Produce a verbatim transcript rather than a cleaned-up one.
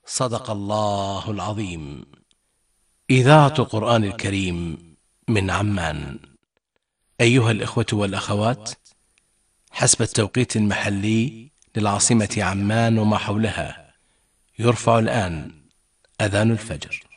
صدق الله العظيم. إذاعة قرآن الكريم من عمان. أيها الإخوة والأخوات، حسب التوقيت المحلي للعاصمة عمان وما حولها، يرفع الآن أذان الفجر.